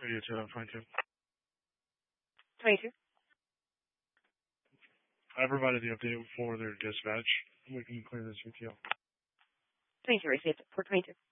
Radio 2, I'm fine too. 22. I provided the update for their dispatch. We can clear this with you. 22 received. 422.